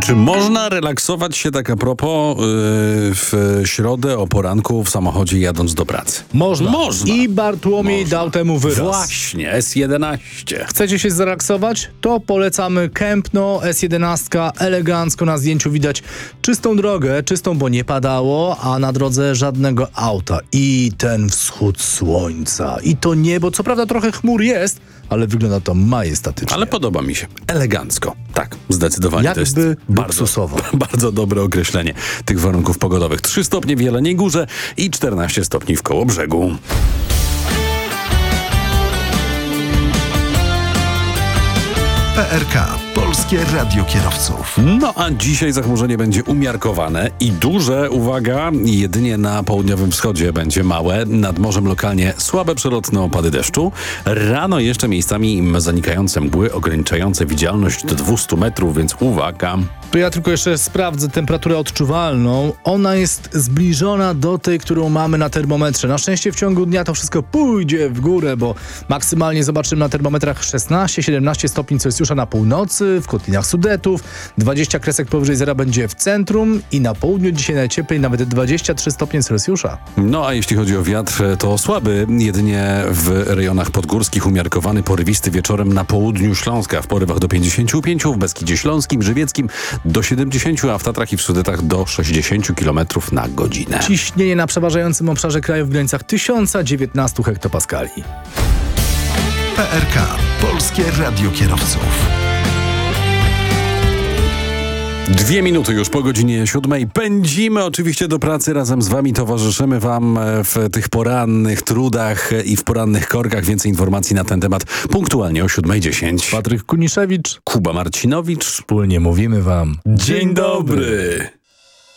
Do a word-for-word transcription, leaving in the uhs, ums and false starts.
Czy można relaksować się tak a propos yy, w środę o poranku w samochodzie jadąc do pracy? Można. Można. I Bartłomiej Można. dał temu wyraz. Właśnie, S jedenaście. Chcecie się zrelaksować? To polecamy Kępno, S jedenaście, elegancko na zdjęciu widać czystą drogę, czystą, bo nie padało, a na drodze żadnego auta. I ten wschód słońca, i to niebo, co prawda trochę chmur jest, ale wygląda to majestatycznie. Ale podoba mi się. Elegancko. Tak, zdecydowanie Jakby to jest luksusowo. bardzo, bardzo dobre określenie tych warunków pogodowych. trzy stopnie w Jeleniej Górze i czternaście stopni w Kołobrzegu. P R K. Polskie Radio Kierowców. No a dzisiaj zachmurzenie będzie umiarkowane i duże, uwaga, jedynie na południowym wschodzie będzie małe. Nad morzem lokalnie słabe przelotne opady deszczu. Rano jeszcze miejscami zanikające mgły ograniczające widzialność do dwieście metrów, więc uwaga. To ja tylko jeszcze sprawdzę temperaturę odczuwalną. Ona jest zbliżona do tej, którą mamy na termometrze. Na szczęście w ciągu dnia to wszystko pójdzie w górę, bo maksymalnie zobaczymy na termometrach szesnaście siedemnaście stopni Celsjusza na północy, w Kotlinach Sudetów, dwadzieścia kresek powyżej zera będzie w centrum i na południu dzisiaj najcieplej nawet dwadzieścia trzy stopnie Celsjusza. No a jeśli chodzi o wiatr, to słaby, jedynie w rejonach podgórskich umiarkowany, porywisty wieczorem na południu Śląska w porywach do pięćdziesięciu pięciu, w Beskidzie Śląskim, Żywieckim do siedemdziesięciu, a w Tatrach i w Sudetach do sześćdziesięciu kilometrów na godzinę. Ciśnienie na przeważającym obszarze kraju w granicach tysiąc dziewiętnaście hektopaskali. P R K. Polskie Radio Kierowców. Dwie minuty już po godzinie siódmej. Pędzimy oczywiście do pracy. Razem z wami towarzyszymy wam w tych porannych trudach i w porannych korkach. Więcej informacji na ten temat punktualnie o siódmej dziesięć. Patryk Kuniszewicz. Kuba Marcinowicz. Wspólnie mówimy wam Dzień dobry.